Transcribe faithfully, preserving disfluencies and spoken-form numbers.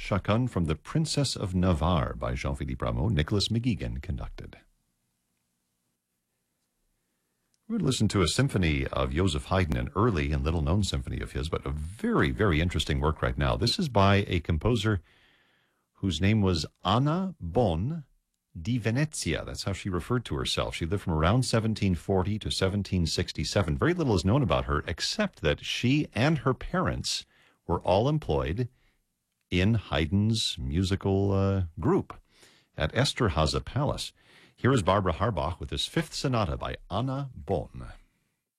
Chaconne from The Princess of Navarre by Jean-Philippe Rameau. Nicholas McGeegan conducted. We're going to listen to a symphony of Joseph Haydn, an early and little-known symphony of his, but a very, very interesting work right now. This is by a composer whose name was Anna Bonn di Venezia. That's how she referred to herself. She lived from around seventeen forty to seventeen sixty-seven. Very little is known about her, except that she and her parents were all employed in Haydn's musical uh, group at Esterhazy Palace. Here is Barbara Harbach with his fifth sonata by Anna Bonn.